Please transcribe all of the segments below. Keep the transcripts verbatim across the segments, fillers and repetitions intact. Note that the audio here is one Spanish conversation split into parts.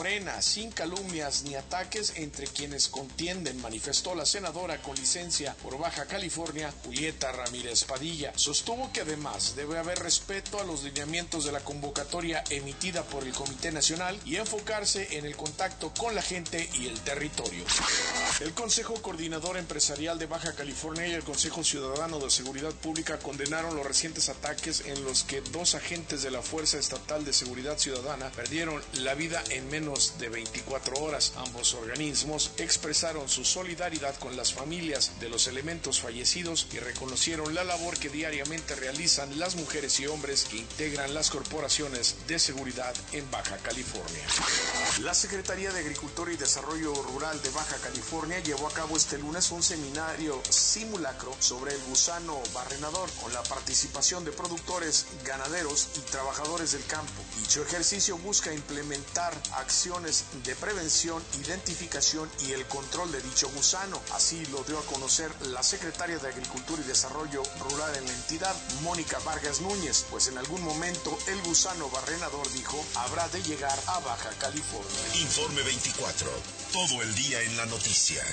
Morena, sin calumnias ni ataques entre quienes contienden, manifestó la senadora con licencia por Baja California, Julieta Ramírez Padilla. Sostuvo que además debe haber respeto a los lineamientos de la convocatoria emitida por el Comité Nacional y enfocarse en el contacto con la gente y el territorio. El Consejo Coordinador Empresarial de Baja California y el Consejo Ciudadano de Seguridad Pública condenaron los recientes ataques en los que dos agentes de la Fuerza Estatal de Seguridad Ciudadana perdieron la vida en menos de veinticuatro horas. Ambos organismos expresaron su solidaridad con las familias de los elementos fallecidos y reconocieron la labor que diariamente realizan las mujeres y hombres que integran las corporaciones de seguridad en Baja California. La Secretaría de Agricultura y Desarrollo Rural de Baja California llevó a cabo este lunes un seminario simulacro sobre el gusano barrenador con la participación de productores, ganaderos y trabajadores del campo. Dicho ejercicio busca implementar acciones de prevención, identificación y el control de dicho gusano. Así lo dio a conocer la secretaria de Agricultura y Desarrollo Rural en la entidad, Mónica Vargas Núñez, pues en algún momento el gusano barrenador, dijo, habrá de llegar a Baja California. Informe veinticuatro, todo el día en la noticia.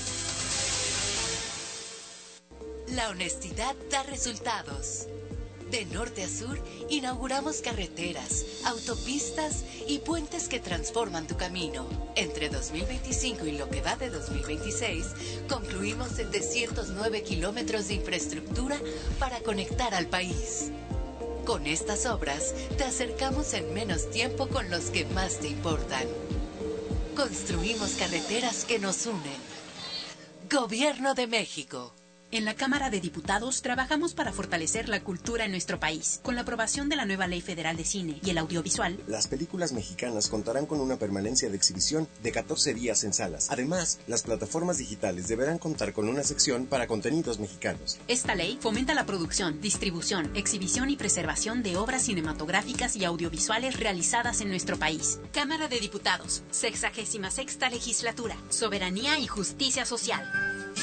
La honestidad da resultados. De norte a sur, inauguramos carreteras, autopistas y puentes que transforman tu camino. Entre dos mil veinticinco y lo que va de dos mil veintiséis, concluimos setecientos nueve kilómetros de infraestructura para conectar al país. Con estas obras, te acercamos en menos tiempo con los que más te importan. Construimos carreteras que nos unen. Gobierno de México. En la Cámara de Diputados trabajamos para fortalecer la cultura en nuestro país. Con la aprobación de la nueva Ley Federal de Cine y el Audiovisual, las películas mexicanas contarán con una permanencia de exhibición de catorce días en salas. Además, las plataformas digitales deberán contar con una sección para contenidos mexicanos. Esta ley fomenta la producción, distribución, exhibición y preservación de obras cinematográficas y audiovisuales realizadas en nuestro país. Cámara de Diputados, sexagésima sexta legislatura, soberanía y justicia social.